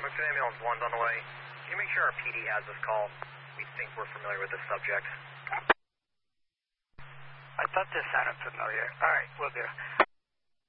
Moncton Ambulance 1's on the way. Can you make sure our PD has this call? We think we're familiar with this subject. I thought this sounded familiar. All right, will do.